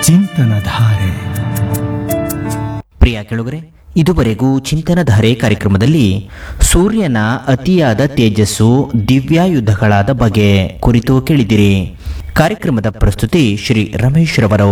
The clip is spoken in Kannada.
ಚಿಂತನಧಾರೆ. ಪ್ರಿಯ ಕೆಳಗರೆ, ಇದುವರೆಗೂ ಚಿಂತನಧಾರೆ ಕಾರ್ಯಕ್ರಮದಲ್ಲಿ ಸೂರ್ಯನ ಅತಿಯಾದ ತೇಜಸ್ಸು ದಿವ್ಯಾಯುಧಗಳಾದ ಬಗೆ ಕುರಿತು ಕೇಳಿದಿರಿ. ಕಾರ್ಯಕ್ರಮದ ಪ್ರಸ್ತುತಿ ಶ್ರೀ ರಮೇಶ್ ರವರು.